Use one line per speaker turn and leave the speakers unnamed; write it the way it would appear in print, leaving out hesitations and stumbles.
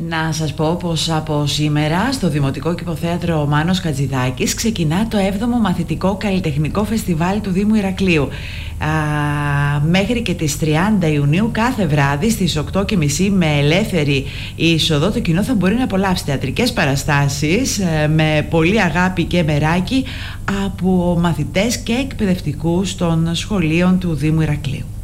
Να σας πω πως από σήμερα στο Δημοτικό Κηποθέατρο Μάνος Χατζηδάκης ξεκινά το 7ο Μαθητικό Καλλιτεχνικό Φεστιβάλ του Δήμου Ηρακλείου. Μέχρι και τις 30 Ιουνίου κάθε βράδυ στις 8.30 με ελεύθερη είσοδο το κοινό θα μπορεί να απολαύσει θεατρικές παραστάσεις με πολύ αγάπη και μεράκι από μαθητές και εκπαιδευτικούς των σχολείων του Δήμου Ηρακλείου.